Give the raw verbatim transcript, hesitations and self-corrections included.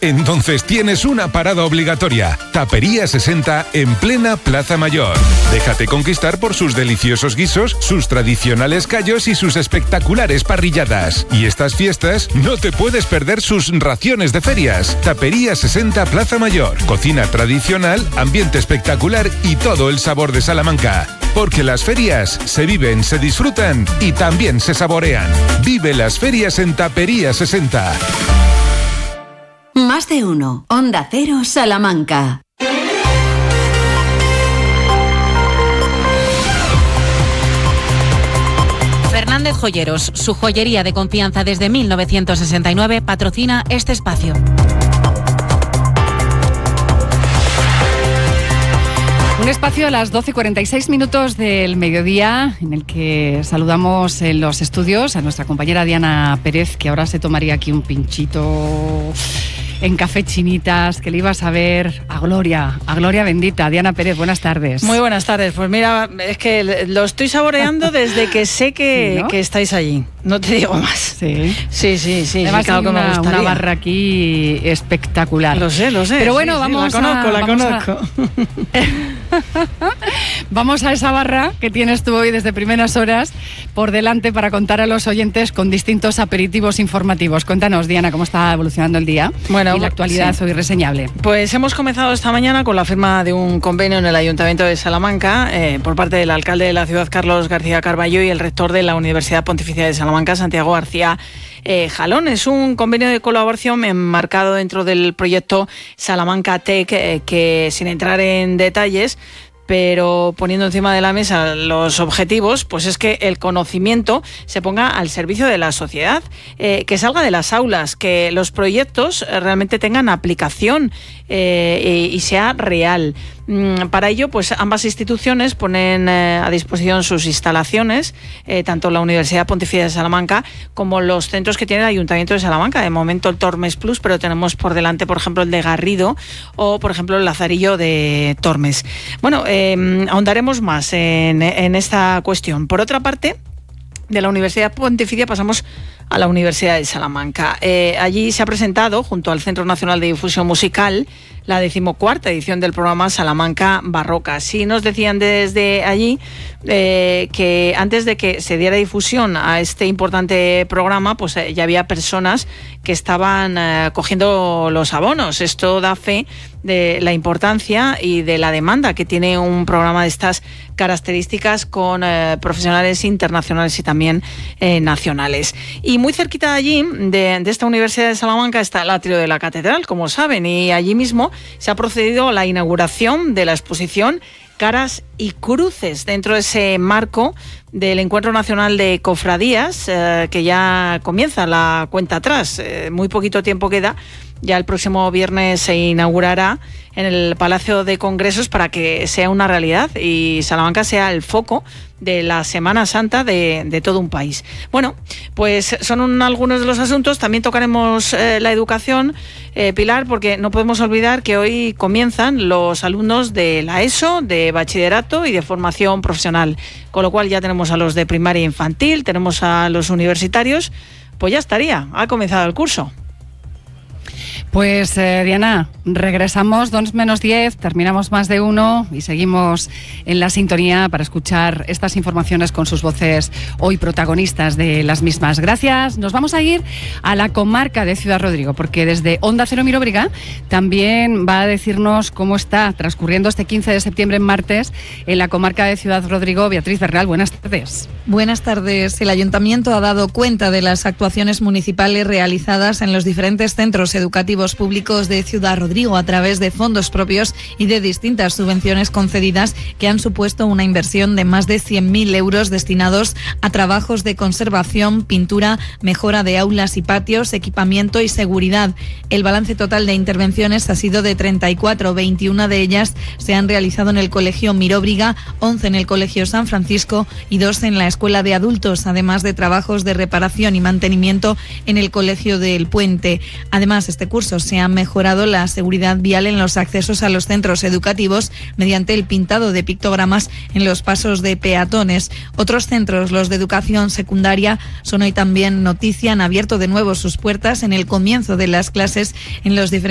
Entonces tienes una parada obligatoria. Tapería sesenta en plena Plaza Mayor. Déjate conquistar por sus deliciosos guisos, sus tradicionales callos y sus espectaculares parrilladas. Y estas fiestas no te puedes perder sus raciones de ferias. Tapería sesenta Plaza Mayor. Cocina tradicional, ambiente espectacular y todo el sabor de Salamanca. Porque las ferias se viven, se disfrutan y también se saborean. Vive las ferias en Tapería sesenta. Más de uno. Onda Cero, Salamanca. Fernández Joyeros, su joyería de confianza desde mil novecientos sesenta y nueve, patrocina este espacio. Un espacio a las doce y cuarenta y seis minutos del mediodía, en el que saludamos en los estudios a nuestra compañera Diana Pérez, que ahora se tomaría aquí un pinchito en Café Chinitas, que le ibas a ver a Gloria, a Gloria bendita. Diana Pérez, buenas tardes. Muy buenas tardes. Pues mira, es que lo estoy saboreando desde que sé que, sí, ¿no?, que estáis allí. No te digo más. Sí, sí, sí. sí Además, sí, claro, hay que una, me gustaría. una barra aquí espectacular. Lo sé, lo sé. Pero bueno, sí, vamos sí, la conozco, a... la vamos conozco. A... Vamos a esa barra que tienes tú hoy desde primeras horas por delante para contar a los oyentes con distintos aperitivos informativos. Cuéntanos, Diana, cómo está evolucionando el día bueno, y la actualidad sí. hoy reseñable. Pues hemos comenzado esta mañana con la firma de un convenio en el Ayuntamiento de Salamanca eh, por parte del alcalde de la ciudad, Carlos García Carballo, y el rector de la Universidad Pontificia de Salamanca, Santiago García eh, Jalón. Es un convenio de colaboración enmarcado dentro del proyecto Salamanca Tech, eh, que sin entrar en detalles, pero poniendo encima de la mesa los objetivos, pues es que el conocimiento se ponga al servicio de la sociedad, eh, que salga de las aulas, que los proyectos realmente tengan aplicación eh, y, y sea real. Para ello, pues ambas instituciones ponen eh, a disposición sus instalaciones, eh, tanto la Universidad Pontificia de Salamanca como los centros que tiene el Ayuntamiento de Salamanca. De momento el Tormes Plus, pero tenemos por delante, por ejemplo, el de Garrido o, por ejemplo, el Lazarillo de Tormes. Bueno, eh, ahondaremos más en, en esta cuestión. Por otra parte, de la Universidad Pontificia pasamos a la Universidad de Salamanca. Eh, allí se ha presentado, junto al Centro Nacional de Difusión Musical, la decimocuarta edición del programa Salamanca Barroca. Sí nos decían desde allí eh, que antes de que se diera difusión a este importante programa, pues eh, ya había personas que estaban eh, cogiendo los abonos. Esto da fe de la importancia y de la demanda que tiene un programa de estas características con eh, profesionales internacionales y también eh, nacionales. Y muy cerquita de allí, de, de esta Universidad de Salamanca, está el atrio de la Catedral, como saben, y allí mismo se ha procedido a la inauguración de la exposición Caras y Cruces, dentro de ese marco del Encuentro Nacional de Cofradías, eh, que ya comienza la cuenta atrás. Eh, muy poquito tiempo queda. Ya el próximo viernes se inaugurará en el Palacio de Congresos para que sea una realidad y Salamanca sea el foco de la Semana Santa de, de todo un país. Bueno, pues son un, algunos de los asuntos. También tocaremos eh, la educación, eh, Pilar, porque no podemos olvidar que hoy comienzan los alumnos de la ESO, de bachillerato y de formación profesional. Con lo cual ya tenemos a los de primaria infantil, tenemos a los universitarios. Pues ya estaría, ha comenzado el curso. Pues eh, Diana, regresamos dos menos diez, terminamos más de uno y seguimos en la sintonía para escuchar estas informaciones con sus voces hoy protagonistas de las mismas. Gracias. Nos vamos a ir a la comarca de Ciudad Rodrigo, porque desde Onda Cero Miróbriga también va a decirnos cómo está transcurriendo este quince de septiembre, en martes, en la comarca de Ciudad Rodrigo. Beatriz Bernal, buenas tardes. Buenas tardes. El Ayuntamiento ha dado cuenta de las actuaciones municipales realizadas en los diferentes centros educativos públicos de Ciudad Rodrigo a través de fondos propios y de distintas subvenciones concedidas que han supuesto una inversión de más de cien mil euros destinados a trabajos de conservación, pintura, mejora de aulas y patios, equipamiento y seguridad. El balance total de intervenciones ha sido de treinta y cuatro, veintiuna de ellas se han realizado en el Colegio Miróbriga, once en el Colegio San Francisco y dos en la Escuela de Adultos, además de trabajos de reparación y mantenimiento en el Colegio del Puente. Además, este curso se ha mejorado la seguridad vial en los accesos a los centros educativos mediante el pintado de pictogramas en los pasos de peatones. Otros centros, los de educación secundaria, son hoy también noticia. Han abierto de nuevo sus puertas en el comienzo de las clases en los diferentes